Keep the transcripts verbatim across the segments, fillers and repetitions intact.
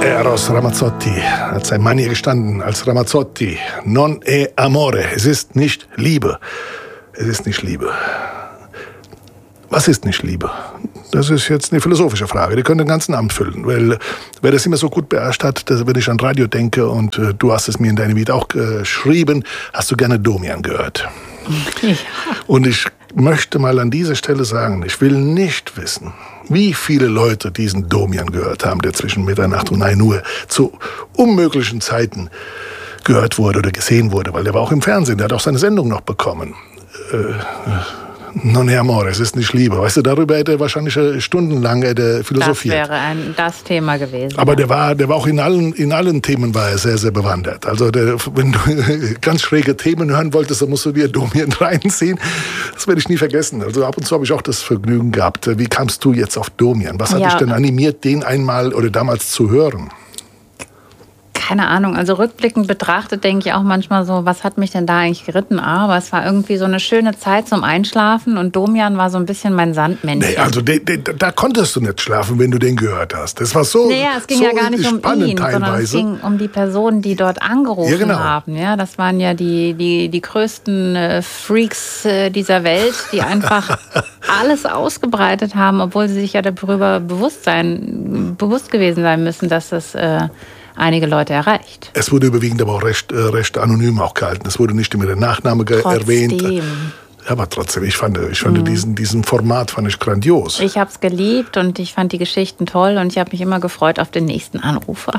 Eros Ramazzotti hat sein Mann hier gestanden als Ramazzotti. Non è amore. Es ist nicht Liebe. Es ist nicht Liebe. Was ist nicht Liebe? Das ist jetzt eine philosophische Frage. Die können den ganzen Abend füllen. Weil wer das immer so gut beherrscht hat, dass, wenn ich an Radio denke, und äh, du hast es mir in deinem Lied auch geschrieben, hast du gerne Domian gehört. Ja. Und ich möchte mal an dieser Stelle sagen, ich will nicht wissen, wie viele Leute diesen Domian gehört haben, der zwischen Mitternacht und ein Uhr zu unmöglichen Zeiten gehört wurde oder gesehen wurde, weil der war auch im Fernsehen, der hat auch seine Sendung noch bekommen. Äh, Non è amore, es ist nicht Liebe. Weißt du, darüber hätte er wahrscheinlich stundenlang hätte philosophiert. Das wäre ein, das Thema gewesen. Aber der war, der war auch in allen, in allen Themen war er sehr, sehr bewandert. Also der, wenn du ganz schräge Themen hören wolltest, dann musst du dir Domian reinziehen. Das werde ich nie vergessen. Also ab und zu habe ich auch das Vergnügen gehabt. Wie kamst du jetzt auf Domian? Was hat ja. dich denn animiert, den einmal oder damals zu hören? Keine Ahnung, also rückblickend betrachtet denke ich auch manchmal so, was hat mich denn da eigentlich geritten? Aber es war irgendwie so eine schöne Zeit zum Einschlafen und Domian war so ein bisschen mein Sandmännchen. Nee, also de, de, da konntest du nicht schlafen, wenn du den gehört hast. Das war so Naja, es ging so ja gar nicht um ihn, teilweise. sondern es ging um die Personen, die dort angerufen ja, genau. haben. Ja, das waren ja die, die, die größten äh, Freaks äh, dieser Welt, die einfach alles ausgebreitet haben, obwohl sie sich ja darüber bewusst, sein, bewusst gewesen sein müssen, dass das... Äh, einige Leute erreicht. Es wurde überwiegend aber auch recht, äh, recht anonym auch gehalten. Es wurde nicht immer der Nachname ge- erwähnt. Ja, aber trotzdem, ich fand, ich fand mhm. diesen, diesen Format fand ich grandios. Ich habe es geliebt und ich fand die Geschichten toll und ich habe mich immer gefreut auf den nächsten Anrufer.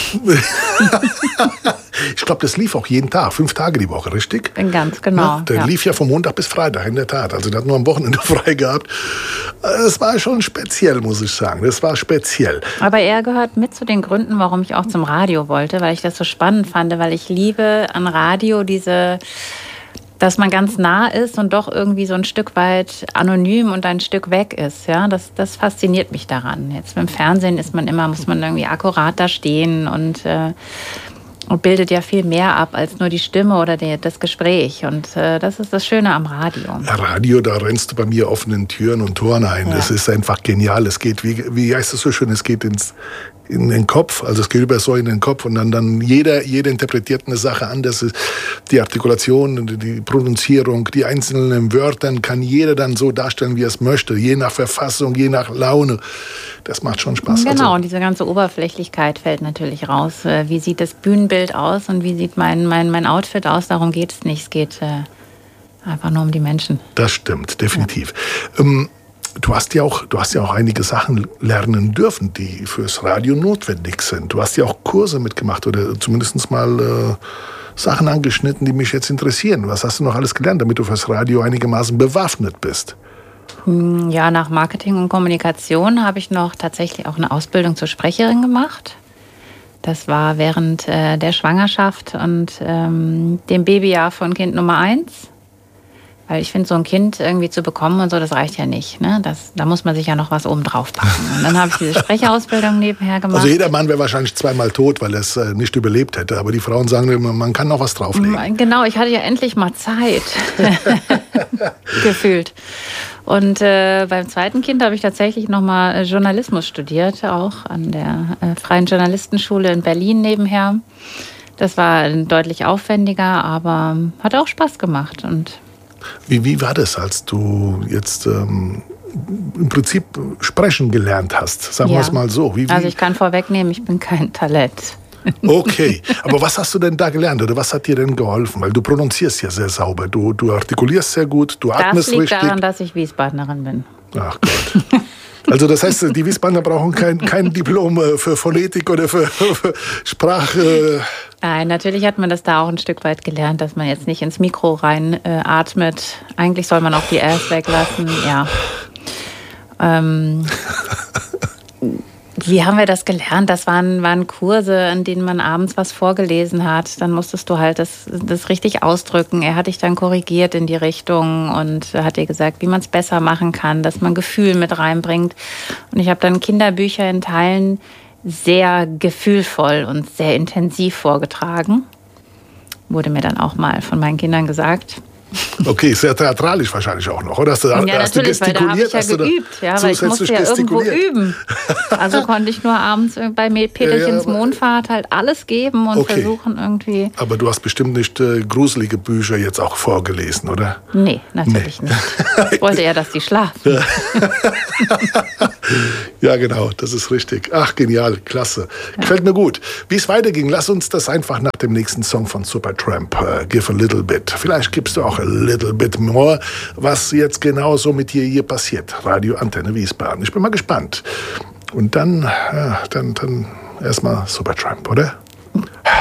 Ich glaube, das lief auch jeden Tag, fünf Tage die Woche, richtig? Ganz genau. Ja, der ja. lief ja von Montag bis Freitag, in der Tat. Also der hat nur am Wochenende frei gehabt. Das war schon speziell, muss ich sagen. Das war speziell. Aber er gehört mit zu den Gründen, warum ich auch zum Radio wollte, weil ich das so spannend fand, weil ich liebe an Radio diese... dass man ganz nah ist und doch irgendwie so ein Stück weit anonym und ein Stück weg ist. Ja, das, das fasziniert mich daran. Jetzt beim Fernsehen ist man immer, muss man irgendwie akkurat da stehen und, äh, und bildet ja viel mehr ab als nur die Stimme oder die, das Gespräch. Und äh, das ist das Schöne am Radio. Radio, da rennst du bei mir offenen Türen und Toren ein. Ja. Das ist einfach genial. Es geht, wie, wie heißt es so schön, es geht ins... in den Kopf, also es geht über so in den Kopf und dann, dann jeder, jeder interpretiert eine Sache anders. Die Artikulation, die Pronunzierung, die einzelnen Wörter kann jeder dann so darstellen, wie er es möchte, je nach Verfassung, je nach Laune. Das macht schon Spaß. Genau, also, und diese ganze Oberflächlichkeit fällt natürlich raus. Wie sieht das Bühnenbild aus und wie sieht mein, mein, mein Outfit aus? Darum geht es nicht. Es geht äh, einfach nur um die Menschen. Das stimmt, definitiv. Ja. Ähm, Du hast ja auch, du hast ja auch einige Sachen lernen dürfen, die fürs Radio notwendig sind. Du hast ja auch Kurse mitgemacht oder zumindest mal äh, Sachen angeschnitten, die mich jetzt interessieren. Was hast du noch alles gelernt, damit du fürs Radio einigermaßen bewaffnet bist? Ja, nach Marketing und Kommunikation habe ich noch tatsächlich auch eine Ausbildung zur Sprecherin gemacht. Das war während äh, der Schwangerschaft und ähm, dem Babyjahr von Kind Nummer eins. Weil ich finde, so ein Kind irgendwie zu bekommen und so, das reicht ja nicht. Ne? Das, da muss man sich ja noch was oben drauf packen. Und dann habe ich diese Sprecherausbildung nebenher gemacht. Also jeder Mann wäre wahrscheinlich zweimal tot, weil er es äh, nicht überlebt hätte. Aber die Frauen sagen immer, man kann noch was drauflegen. Genau, ich hatte ja endlich mal Zeit. Gefühlt. Und äh, beim zweiten Kind habe ich tatsächlich nochmal Journalismus studiert, auch an der äh, Freien Journalistenschule in Berlin nebenher. Das war deutlich aufwendiger, aber hat auch Spaß gemacht. Und Wie, wie war das, als du jetzt ähm, im Prinzip sprechen gelernt hast? Sagen ja. wir es mal so. Wie, wie? Also ich kann vorwegnehmen, ich bin kein Talent. Okay, aber was hast du denn da gelernt oder was hat dir denn geholfen? Weil du pronunzierst ja sehr sauber, du, du artikulierst sehr gut, du atmest richtig. Das liegt daran, dass ich Wiesbadenerin bin. Ach Gott. Also das heißt, die Wiesbadener brauchen kein, kein Diplom für Phonetik oder für, für Sprache. Nein, natürlich hat man das da auch ein Stück weit gelernt, dass man jetzt nicht ins Mikro rein äh, atmet. Eigentlich soll man auch die Rs weglassen, ja. Ähm, wie haben wir das gelernt? Das waren, waren Kurse, an denen man abends was vorgelesen hat. Dann musstest du halt das, das richtig ausdrücken. Er hat dich dann korrigiert in die Richtung und hat dir gesagt, wie man es besser machen kann, dass man Gefühl mit reinbringt. Und ich habe dann Kinderbücher in Teilen sehr gefühlvoll und sehr intensiv vorgetragen. Wurde mir dann auch mal von meinen Kindern gesagt. Okay, sehr theatralisch wahrscheinlich auch noch, oder? Hast du, Ja, hast natürlich, du weil da habe ich ja hast du da geübt, ja, weil ich musste ja irgendwo üben. Also konnte ich nur abends bei Peterchens ja, ja, Mondfahrt halt alles geben und okay. versuchen irgendwie... Aber du hast bestimmt nicht äh, gruselige Bücher jetzt auch vorgelesen, oder? Nee, natürlich nee. nicht. Ich wollte ja, dass die schlafen. Ja, genau, das ist richtig. Ach, genial, klasse. Ja. Gefällt mir gut. Wie es weiterging, lass uns das einfach nach dem nächsten Song von Supertramp, uh, Give a Little Bit. Vielleicht gibst du auch a little bit more, was jetzt genau so mit dir hier passiert. Radio Antenne Wiesbaden. Ich bin mal gespannt. Und dann, ja, dann, dann erstmal Supertramp, oder?